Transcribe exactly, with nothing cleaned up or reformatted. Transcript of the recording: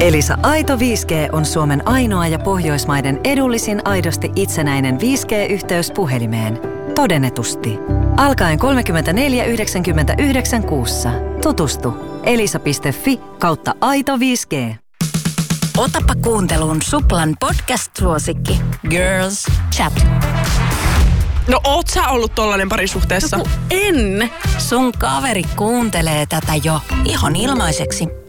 Elisa Aito viisi G on Suomen ainoa ja Pohjoismaiden edullisin aidosti itsenäinen viisi G-yhteys puhelimeen. Todennetusti. Alkaen kolmekymmentäneljä yhdeksänkymmentäyhdeksän kuussa. Tutustu. elisa.fi kautta aito viisi G. Otapa kuunteluun Suplan podcast-suosikki Girls Chat. No oot sä ollut tollanen parisuhteessa? No, en. Sun kaveri kuuntelee tätä jo ihan ilmaiseksi.